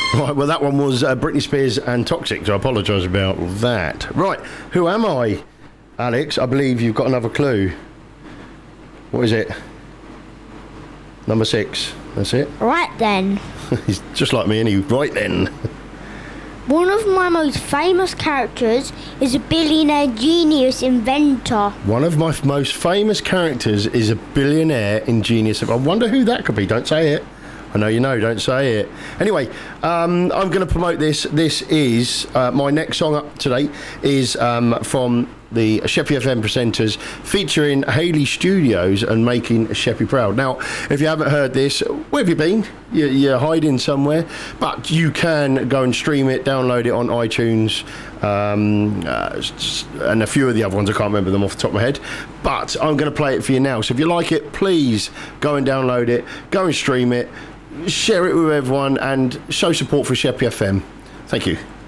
Right, well, that one was Britney Spears and Toxic, so I apologise about that. Right, who am I, Alex? I believe you've got another clue. What is it? Number 6. That's it. Right then. He's just like me, and he right then. One of my most famous characters is a billionaire genius inventor. One of my most famous characters is a billionaire ingenious. I wonder who that could be. Don't say it. I know you know, don't say it. Anyway, I'm going to promote this. This is my next song up today is from the Sheppey FM presenters featuring Hayley Studios and Making Sheppey Proud. Now, if you haven't heard this, where have you been? You're hiding somewhere, but you can go and stream it, download it on iTunes, and a few of the other ones. I can't remember them off the top of my head, but I'm going to play it for you now. So if you like it, please go and download it, go and stream it, share it with everyone, and show support for Sheppey FM. Thank you.